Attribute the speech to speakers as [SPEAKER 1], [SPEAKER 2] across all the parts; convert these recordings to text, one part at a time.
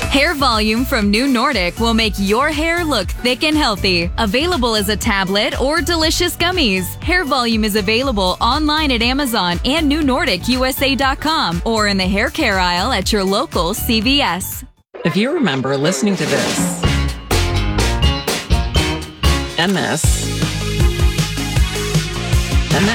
[SPEAKER 1] Hair Volume from New Nordic will make your hair look thick and healthy. Available as a tablet or delicious gummies. Hair Volume is available online at Amazon and NewNordicUSA.com or in the hair care aisle at your local CVS.
[SPEAKER 2] If you remember listening to this, and this, and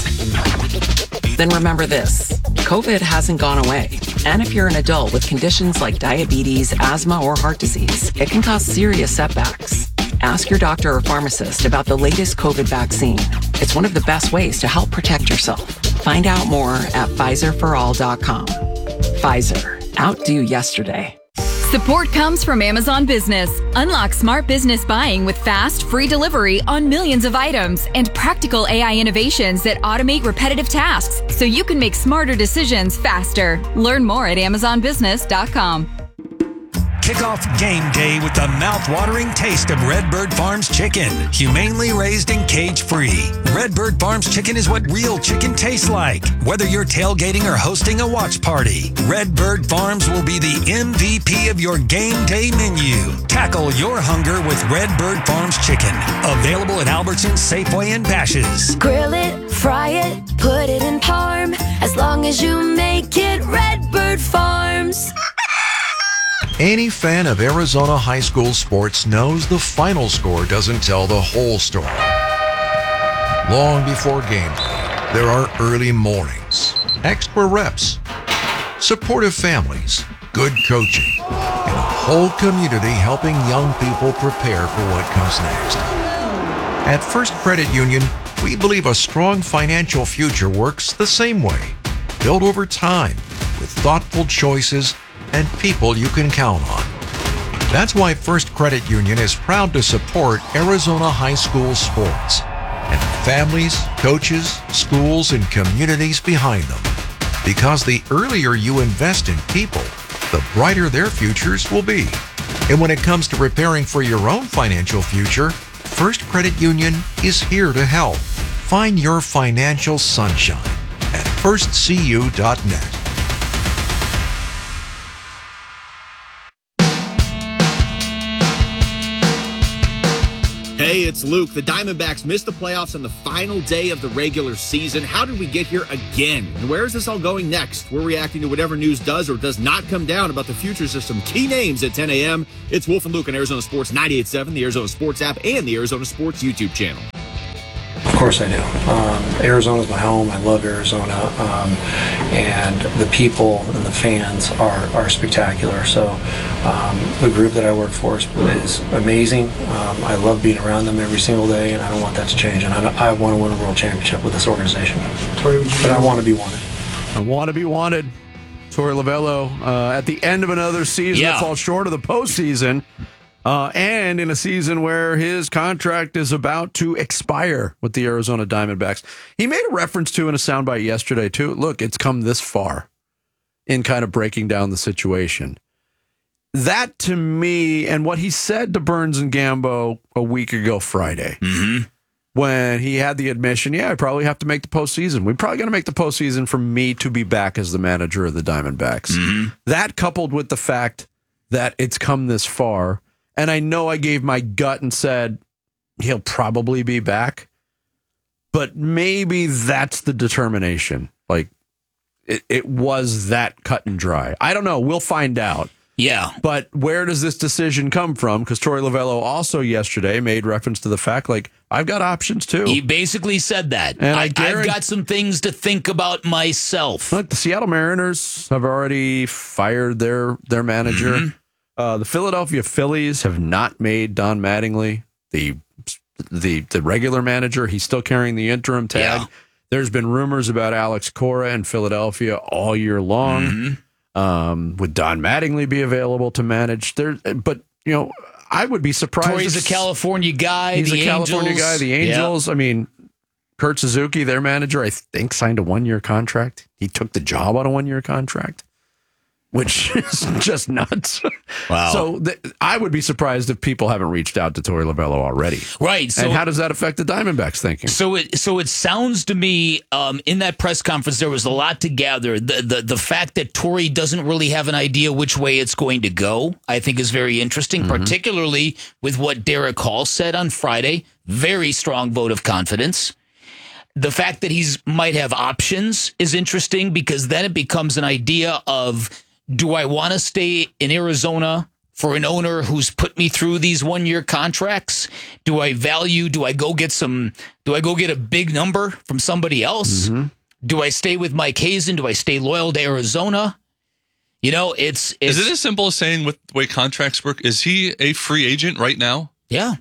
[SPEAKER 2] this, then remember this. COVID hasn't gone away. And if you're an adult with conditions like diabetes, asthma, or heart disease, it can cause serious setbacks. Ask your doctor or pharmacist about the latest COVID vaccine. It's one of the best ways to help protect yourself. Find out more at PfizerForAll.com. Pfizer. Outdo yesterday.
[SPEAKER 1] Support comes from Amazon Business. Unlock smart business buying with fast, free delivery on millions of items and practical AI innovations that automate repetitive tasks so you can make smarter decisions faster. Learn more at AmazonBusiness.com.
[SPEAKER 3] Kick off game day with the mouth-watering taste of Redbird Farms chicken. Humanely raised and cage-free. Redbird Farms chicken is what real chicken tastes like. Whether you're tailgating or hosting a watch party, Redbird Farms will be the MVP of your game day menu. Tackle your hunger with Redbird Farms chicken. Available at Albertsons, Safeway, and Bash's'.
[SPEAKER 4] Grill it, fry it, put it in parm. As long as you make it Redbird Farms.
[SPEAKER 5] Any fan of Arizona high school sports knows the final score doesn't tell the whole story. Long before game day, there are early mornings, extra reps, supportive families, good coaching, and a whole community helping young people prepare for what comes next. At First Credit Union, we believe a strong financial future works the same way, built over time with thoughtful choices and people you can count on. That's why First Credit Union is proud to support Arizona high school sports and the families, coaches, schools, and communities behind them. Because the earlier you invest in people, the brighter their futures will be. And when it comes to preparing for your own financial future, First Credit Union is here to help. Find your financial sunshine at firstcu.net.
[SPEAKER 6] Hey, it's Luke. The Diamondbacks missed the playoffs on the final day of the regular season. How did we get here again? And where is this all going next? We're reacting to whatever news does or does not come down about the futures of some key names at 10 a.m. It's Wolf and Luke on Arizona Sports 98.7, the Arizona Sports app, and the Arizona Sports YouTube channel.
[SPEAKER 7] Of course I do. Arizona's my home. I love Arizona. And the people and the fans are spectacular. So the group that I work for is amazing. I love being around them every single day, and I don't want that to change. And I want to win a world championship with this organization. But I want to be wanted.
[SPEAKER 8] I want to be wanted. Torey Lovullo at the end of another season that falls short of the postseason. And in a season where his contract is about to expire with the Arizona Diamondbacks. He made a reference to in a soundbite yesterday, too. Look, it's come this far in kind of breaking down the situation. That, to me, and what he said to Burns and Gambo a week ago Friday, when he had the admission, I probably have to make the postseason. We probably got to make the postseason for me to be back as the manager of the Diamondbacks. That, coupled with the fact that it's come this far, and I know I gave my gut and said he'll probably be back, but maybe that's the determination. Like, it was that cut and dry. I don't know. We'll find out.
[SPEAKER 9] Yeah.
[SPEAKER 8] But where does this decision come from? Because Torey Lovullo also yesterday made reference to the fact, like, I've got options too.
[SPEAKER 9] He basically said that.
[SPEAKER 8] And
[SPEAKER 9] I've got some things to think about myself.
[SPEAKER 8] Look, the Seattle Mariners have already fired their manager. The Philadelphia Phillies have not made Don Mattingly the regular manager. He's still carrying the interim tag. Yeah. There's been rumors about Alex Cora in Philadelphia all year long. Would Don Mattingly be available to manage? But, you know, I would be surprised.
[SPEAKER 9] Torey's a California guy.
[SPEAKER 8] He's a California guy. The Angels, I mean, Kurt Suzuki, their manager, I think signed a 1-year contract. He took the job on a 1-year contract. which is just nuts.
[SPEAKER 9] Wow.
[SPEAKER 8] So I would be surprised if people haven't reached out to Torey Lovello already.
[SPEAKER 9] Right. So,
[SPEAKER 8] and how does that affect the Diamondbacks thinking?
[SPEAKER 9] So it sounds to me in that press conference there was a lot to gather. The fact that Torey doesn't really have an idea which way it's going to go, I think is very interesting, particularly with what Derek Hall said on Friday. Very strong vote of confidence. The fact that he might have options is interesting because then it becomes an idea of, do I want to stay in Arizona for an owner who's put me through these 1-year contracts? Do I go get a big number from somebody else? Do I stay with Mike Hazen? Do I stay loyal to Arizona? You know, it's
[SPEAKER 10] Is it as simple as saying with the way contracts work? Is he a free agent right now?
[SPEAKER 9] Yeah.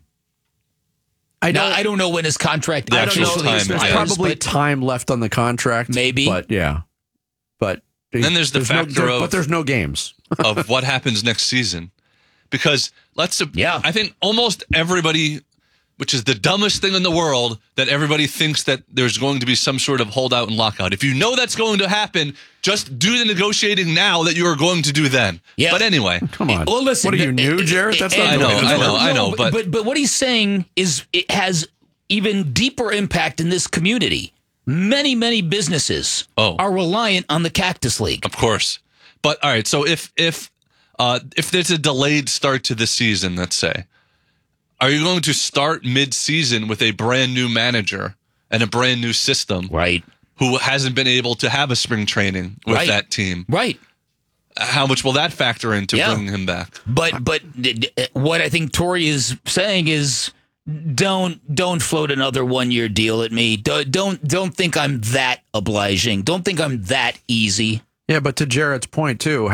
[SPEAKER 9] I don't know when his contract actually expires.
[SPEAKER 8] There's probably time left on the contract.
[SPEAKER 9] Maybe.
[SPEAKER 8] But yeah. But
[SPEAKER 10] then there's the factor
[SPEAKER 8] but there's no games
[SPEAKER 10] of what happens next season. Because I think almost everybody, which is the dumbest thing in the world, that everybody thinks that there's going to be some sort of holdout and lockout. If you know that's going to happen, just do the negotiating now that you are going to do then. Yeah. But anyway.
[SPEAKER 8] Come on.
[SPEAKER 9] Well, listen.
[SPEAKER 8] What are you, new, Jarrett? That's not
[SPEAKER 10] I know.
[SPEAKER 9] But what he's saying is it has even deeper impact in this community. Many, many businesses are reliant on the Cactus League.
[SPEAKER 10] Of course. But, all right, so if there's a delayed start to the season, let's say, are you going to start mid-season with a brand new manager and a brand new system,
[SPEAKER 9] right?
[SPEAKER 10] Who hasn't been able to have a spring training with that team,
[SPEAKER 9] right?
[SPEAKER 10] How much will that factor into bringing him back?
[SPEAKER 9] But what I think Torey is saying is, don't float another 1-year deal at me. Don't think I'm that obliging. Don't think I'm that easy.
[SPEAKER 8] Yeah, but to Jarrett's point too,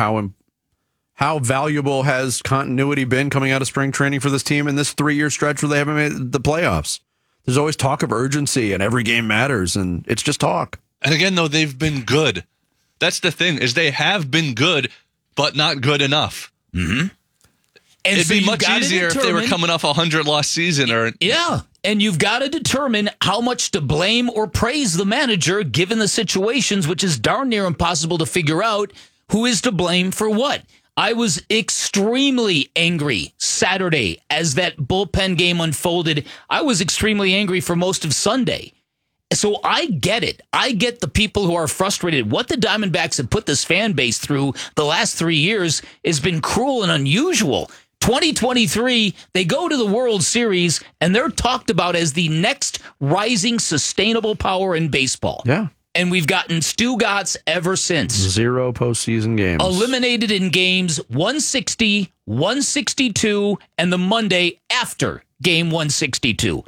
[SPEAKER 8] how valuable has continuity been coming out of spring training for this team in this 3-year stretch where they haven't made the playoffs? There's always talk of urgency and every game matters, and it's just talk.
[SPEAKER 10] And again, though, they've been good. That's the thing, is they have been good, but not good enough.
[SPEAKER 9] Mm-hmm. And
[SPEAKER 10] it'd be much easier if they were coming off a 100-loss season.
[SPEAKER 9] Yeah, and you've got to determine how much to blame or praise the manager given the situations, which is darn near impossible to figure out who is to blame for what. I was extremely angry Saturday as that bullpen game unfolded. I was extremely angry for most of Sunday. So I get it. I get the people who are frustrated. What the Diamondbacks have put this fan base through the last 3 years has been cruel and unusual. 2023, they go to the World Series, and they're talked about as the next rising sustainable power in baseball.
[SPEAKER 8] Yeah.
[SPEAKER 9] And we've gotten Stugotz ever since.
[SPEAKER 8] 0 postseason games.
[SPEAKER 9] Eliminated in games 160, 162, and the Monday after game 162.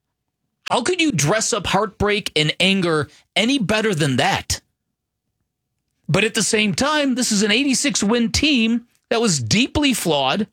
[SPEAKER 9] How could you dress up heartbreak and anger any better than that? But at the same time, this is an 86-win team that was deeply flawed.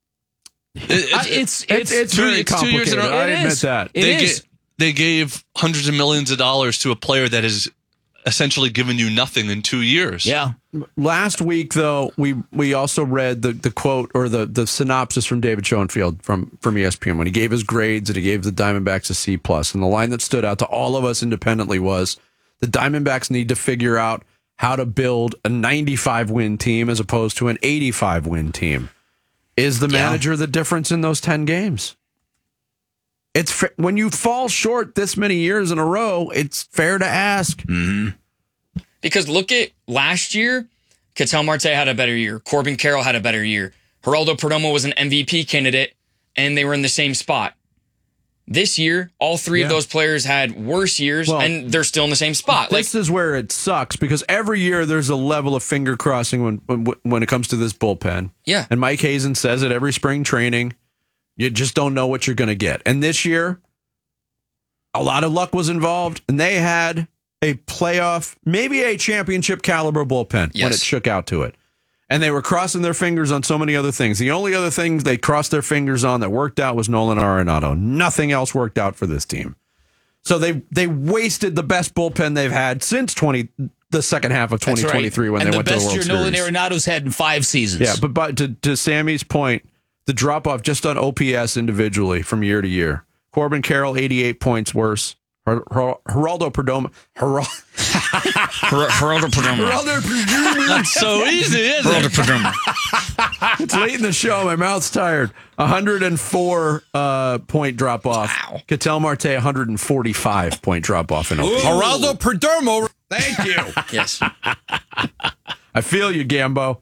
[SPEAKER 8] It's very complicated.
[SPEAKER 10] 2 years in a row.
[SPEAKER 8] I admit that.
[SPEAKER 10] They gave hundreds of millions of dollars to a player that has essentially given you nothing in 2 years.
[SPEAKER 9] Yeah.
[SPEAKER 8] Last week, though, we also read the quote or the synopsis from David Schoenfield from ESPN when he gave his grades and he gave the Diamondbacks a C+. And the line that stood out to all of us independently was the Diamondbacks need to figure out how to build a 95-win team as opposed to an 85-win team. Is the manager the difference in those 10 games? It's when you fall short this many years in a row, it's fair to ask.
[SPEAKER 9] Mm-hmm.
[SPEAKER 11] Because look at last year, Ketel Marte had a better year. Corbin Carroll had a better year. Geraldo Perdomo was an MVP candidate, and they were in the same spot. This year, all three of those players had worse years, and they're still in the same spot.
[SPEAKER 8] This is where it sucks, because every year there's a level of finger crossing when it comes to this bullpen.
[SPEAKER 11] Yeah.
[SPEAKER 8] And Mike Hazen says it every spring training. You just don't know what you're going to get. And this year, a lot of luck was involved, and they had a playoff, maybe a championship caliber bullpen when it shook out to it. And they were crossing their fingers on so many other things. The only other things they crossed their fingers on that worked out was Nolan Arenado. Nothing else worked out for this team. So they wasted the best bullpen they've had since the second half of 2023 when they went to the World Series.
[SPEAKER 9] And the best year Nolan Arenado's had in 5 seasons.
[SPEAKER 8] Yeah, but to Sammy's point, the drop-off just on OPS individually from year to year. Corbin Carroll, 88 points worse. Geraldo Perdomo.
[SPEAKER 11] Geraldo Perdomo.
[SPEAKER 10] Not so easy, is
[SPEAKER 11] Geraldo
[SPEAKER 10] it?
[SPEAKER 11] Perdomo.
[SPEAKER 8] It's late in the show. My mouth's tired. 104 point drop off.
[SPEAKER 11] Wow.
[SPEAKER 8] Ketel Marte, 145 point drop off in OT.
[SPEAKER 12] Geraldo Perdomo.
[SPEAKER 8] Thank you.
[SPEAKER 11] Yes.
[SPEAKER 8] I feel you, Gambo.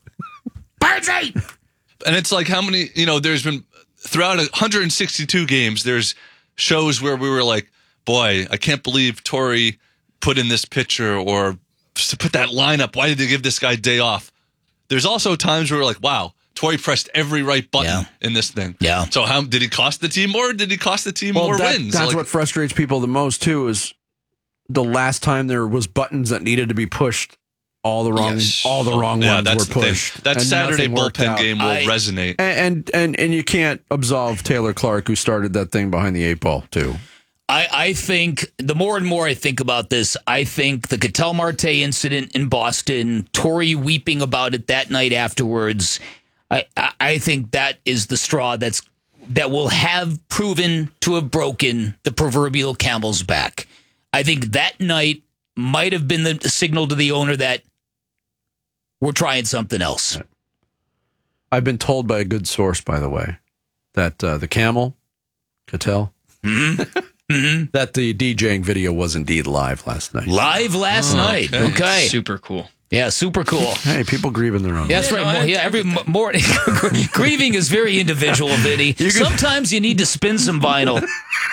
[SPEAKER 10] And it's like how many, there's been throughout 162 games, there's shows where we were like, boy, I can't believe Torrey put in this pitcher or put that lineup. Why did they give this guy a day off? There's also times where we're like, wow, Torrey pressed every right button in this thing.
[SPEAKER 9] Yeah.
[SPEAKER 10] So how did he cost the team more? Or did he cost the team more wins?
[SPEAKER 8] That's what frustrates people the most, too, is the last time there was buttons that needed to be pushed. All the wrong ones were pushed.
[SPEAKER 10] That Saturday bullpen game will resonate.
[SPEAKER 8] And you can't absolve Taylor Clark, who started that thing behind the 8-ball, too.
[SPEAKER 9] I think the more and more I think about this, I think the Ketel Marte incident in Boston, Torrey weeping about it that night afterwards, I think that is the straw that will have proven to have broken the proverbial camel's back. I think that night might have been the signal to the owner that we're trying something else.
[SPEAKER 8] I've been told by a good source, by the way, that the camel, Ketel, that the DJing video was indeed live last night.
[SPEAKER 9] Live last night. Okay.
[SPEAKER 11] Super cool.
[SPEAKER 9] Yeah, super cool.
[SPEAKER 8] Hey, people grieve in their own way.
[SPEAKER 9] That's right. Every morning. Grieving is very individual, Vinny. Sometimes you need to spin some vinyl.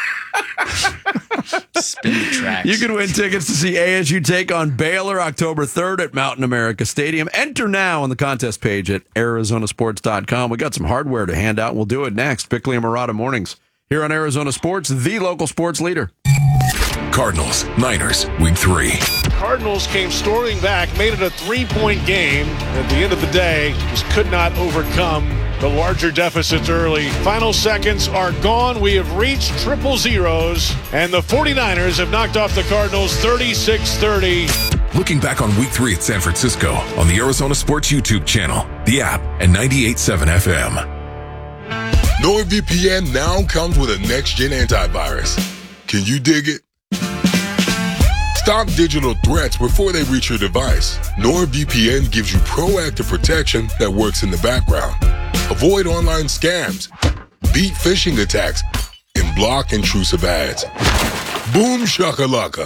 [SPEAKER 11] Spin the tracks.
[SPEAKER 8] You can win tickets to see ASU take on Baylor October 3rd at Mountain America Stadium. Enter now on the contest page at arizonasports.com. We got some hardware to hand out, and we'll do it next. Bickley and Marotta mornings here on Arizona Sports, the local sports leader.
[SPEAKER 13] Cardinals, Niners, Week 3.
[SPEAKER 14] Cardinals came storming back, made it a 3-point game. At the end of the day, just could not overcome the larger deficits early. Final seconds are gone. We have reached triple zeros, and the 49ers have knocked off the Cardinals 36-30.
[SPEAKER 13] Looking back on Week 3 at San Francisco on the Arizona Sports YouTube channel, the app, and 98.7 FM.
[SPEAKER 15] NordVPN now comes with a next-gen antivirus. Can you dig it? Stop digital threats before they reach your device. NordVPN gives you proactive protection that works in the background. Avoid online scams, beat phishing attacks, and block intrusive ads. Boom shakalaka.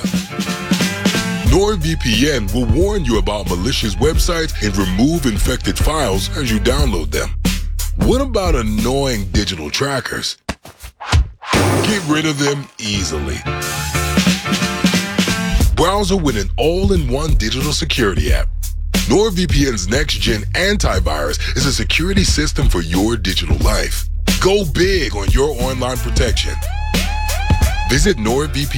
[SPEAKER 15] NordVPN will warn you about malicious websites and remove infected files as you download them. What about annoying digital trackers? Get rid of them easily. Browser with an all-in-one digital security app. NordVPN's next-gen antivirus is a security system for your digital life. Go big on your online protection. Visit NordVPN.